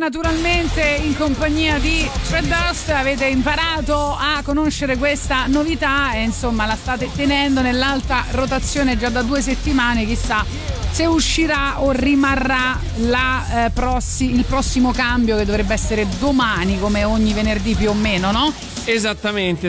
naturalmente in compagnia di Fred Durst. Avete imparato a conoscere questa novità e insomma la state tenendo nell'alta rotazione già da 2 settimane. Chissà se uscirà o rimarrà il prossimo cambio, che dovrebbe essere domani, come ogni venerdì più o meno, no? Esattamente.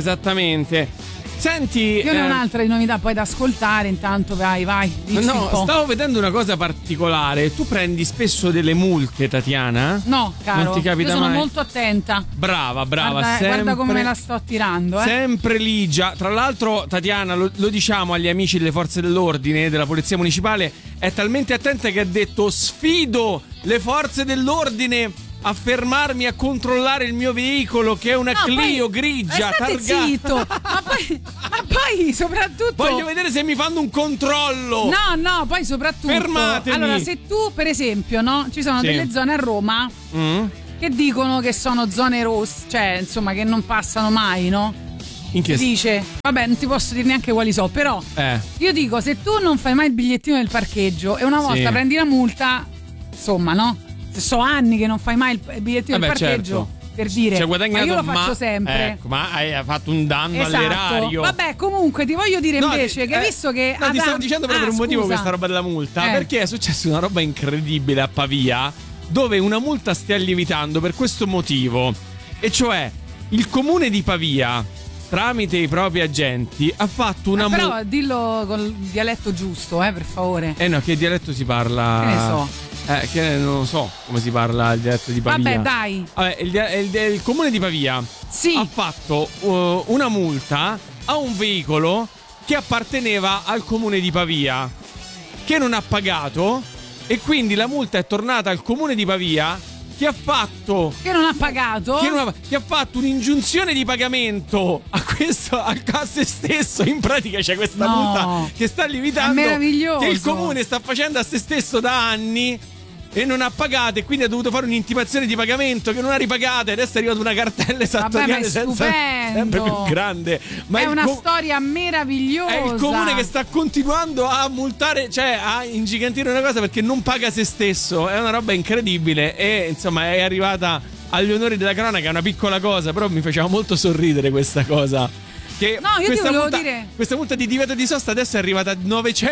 Senti, io ne ho un'altra di novità poi da ascoltare, intanto vai, dici un po'. Stavo vedendo una cosa particolare. Tu prendi spesso delle multe, Tatiana? No, caro, non ti capita io sono mai? Molto attenta. Brava, guarda come me la sto tirando, Sempre ligia. Tra l'altro, Tatiana, lo diciamo agli amici delle forze dell'ordine, della polizia municipale, è talmente attenta che ha detto: sfido le forze dell'ordine a fermarmi a controllare il mio veicolo, che è una Clio grigia targata. Zitto. ma poi soprattutto voglio vedere se mi fanno un controllo. No, poi soprattutto fermatemi. Allora, se tu per esempio, no, ci sono delle zone a Roma che dicono che sono zone rosse, cioè insomma che non passano mai, no? Dice, vabbè, non ti posso dire neanche quali so, però io dico, se tu non fai mai il bigliettino del parcheggio e una volta prendi la multa, insomma, no? So anni che non fai mai il bigliettino del parcheggio, certo. Per dire, ma io lo faccio sempre. Ecco, ma hai fatto un danno all'erario. Vabbè, comunque ti voglio dire invece che visto che ti stavo dicendo per un motivo questa roba della multa, perché è successa una roba incredibile a Pavia, dove una multa stia lievitando per questo motivo, e cioè il comune di Pavia, tramite i propri agenti, ha fatto una multa. Però dillo col dialetto giusto, per favore. No, che dialetto si parla? Che ne so. Che non lo so come si parla il dialetto di Pavia. Vabbè, dai. Il comune di Pavia ha fatto una multa a un veicolo che apparteneva al comune di Pavia, che non ha pagato, e quindi la multa è tornata al comune di Pavia, che ha fatto un'ingiunzione di pagamento a se stesso. In pratica c'è questa multa che sta lievitando, che il comune sta facendo a se stesso da anni e non ha pagato, e quindi ha dovuto fare un'intimazione di pagamento che non ha ripagato, e adesso è arrivata una cartella esattoriale sempre più grande. Ma è una storia meravigliosa. È il comune che sta continuando a multare, cioè a ingigantire una cosa perché non paga se stesso. È una roba incredibile, e insomma è arrivata agli onori della cronaca. È una piccola cosa, però mi faceva molto sorridere questa cosa. Che no, io ti volevo dire, questa multa di divieto di sosta adesso è arrivata a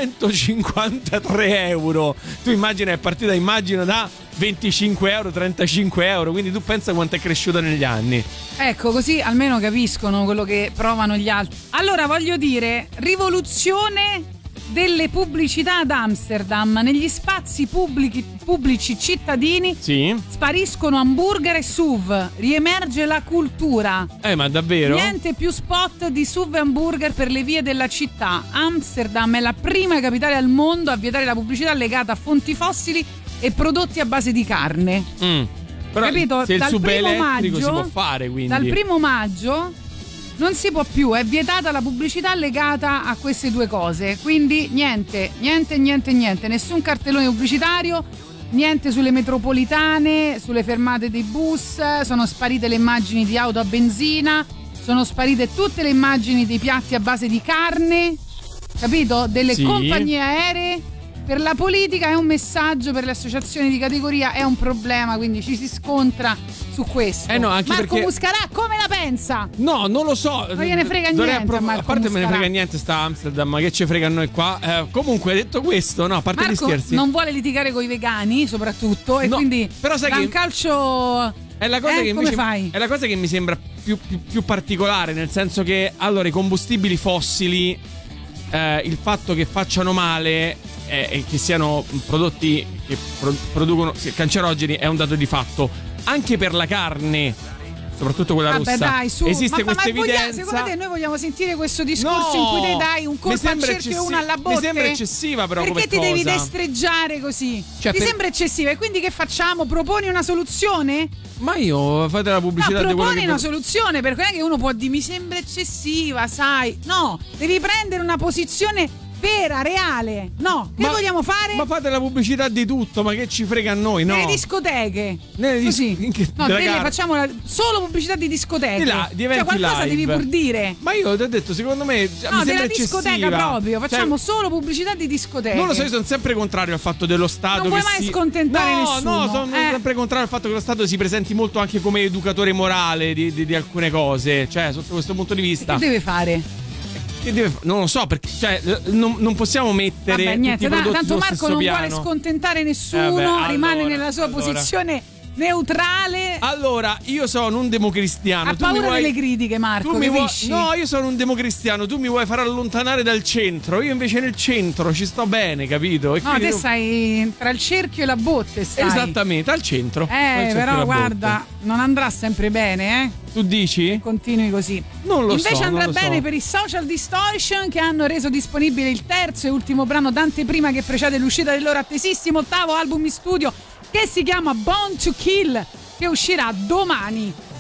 953 euro. Tu immagina, è partita da 25 euro, 35 euro, quindi tu pensa quanto è cresciuta negli anni. Ecco, così almeno capiscono quello che provano gli altri. Allora, voglio dire, rivoluzione delle pubblicità ad Amsterdam. Negli spazi pubblici cittadini spariscono hamburger e SUV, riemerge la cultura. Ma davvero? Niente più spot di SUV e hamburger per le vie della città. Amsterdam è la prima capitale al mondo a vietare la pubblicità legata a fonti fossili e prodotti a base di carne. Però capito? Se il SUV elettrico si può fare, quindi dal 1 maggio non si può più, è vietata la pubblicità legata a queste due cose. Quindi niente, nessun cartellone pubblicitario, niente sulle metropolitane, sulle fermate dei bus. Sono sparite le immagini di auto a benzina, sono sparite tutte le immagini dei piatti a base di carne, capito? Delle compagnie aeree. Per la politica è un messaggio, per le associazioni di categoria è un problema, quindi ci si scontra su questo. No, anche Marco perché Muscarà come la pensa? No, non lo so. Non gliene frega niente. A parte me ne frega niente sta Amsterdam, ma che ci frega a noi qua? Comunque, detto questo, no, a parte Marco gli scherzi, non vuole litigare con i vegani, soprattutto, e quindi però sai da che un calcio. È la cosa che come invece fai? È la cosa che mi sembra più particolare, nel senso che allora i combustibili fossili, il fatto che facciano male e che siano prodotti che producono cancerogeni è un dato di fatto. Anche per la carne, soprattutto quella rossa, dai, su. esiste questa evidenza. Secondo te noi vogliamo sentire questo discorso in cui te dai un colpo al cerchio e uno alla botte? Mi sembra eccessiva, però. Perché ti devi destreggiare così? Ti sembra eccessiva, e quindi che facciamo? Proponi una soluzione? Ma io fate la pubblicità di quello che proponi una soluzione, perché non è che uno può dire mi sembra eccessiva, sai. No, devi prendere una posizione vera, reale. No, che vogliamo fare? Ma fate la pubblicità di tutto, ma che ci frega a noi, no? Nelle discoteche. Così. No, facciamo solo pubblicità di discoteche. Cioè qualcosa live. Devi pur dire. Ma io ti ho detto, secondo me no, mi della discoteca eccessiva. Proprio. Facciamo solo pubblicità di discoteche. Non lo so, io sono sempre contrario al fatto dello Stato. Non vuoi mai scontentare nessuno. No, sono sempre contrario al fatto che lo Stato si presenti molto anche come educatore morale di alcune cose. Cioè, sotto questo punto di vista. Che deve fare? Non lo so, perché non possiamo mettere. Vabbè, niente, tanto Marco non piano. vuole scontentare nessuno, rimane nella sua posizione neutrale. Allora, io sono un democristiano. Ha paura delle critiche, Marco, capisci? No, io sono un democristiano. Tu mi vuoi far allontanare dal centro. Io invece nel centro ci sto bene, capito? No, te stai tra il cerchio e la botte, stai. Esattamente, al centro. Però guarda, non andrà sempre bene, Tu dici? Continui così. Non lo so. Invece andrà bene so. per i Social Distortion, che hanno reso disponibile il terzo e ultimo brano d'anteprima che precede l'uscita del loro attesissimo ottavo album in studio, che si chiama Born to Kill, che uscirà domani.